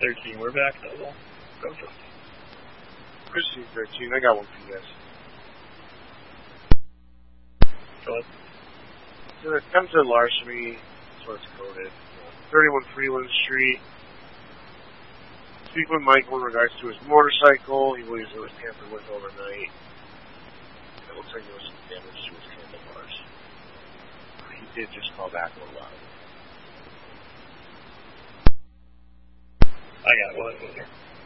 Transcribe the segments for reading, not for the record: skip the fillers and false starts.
13, we're back. Go for it. Christine 13, I got one for you guys. Go ahead. So attempted larceny, that's what it's coded. 31 Freeland Street. Speak with Michael in regards to his motorcycle. He believes it was tampered with overnight. It looks like there was some damage to his handlebars. He did just call back a little loud. I got one here.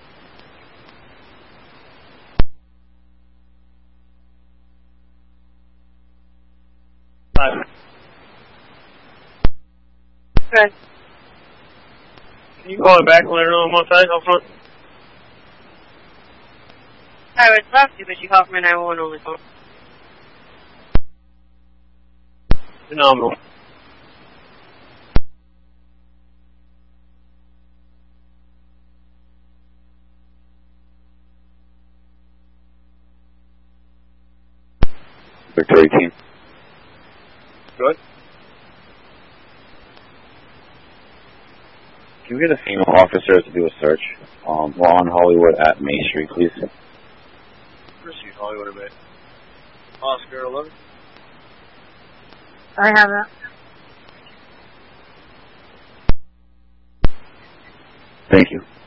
Okay. Can you call it back and let her know I'm on side up front? I would love to, but you called from a 911 only phone. Phenomenal. Victor 18. Good. Can we get a female officer to do a search? We're on Hollywood at May Street, please. Proceed, Hollywood a bit. Oscar 11. I have that. Thank you.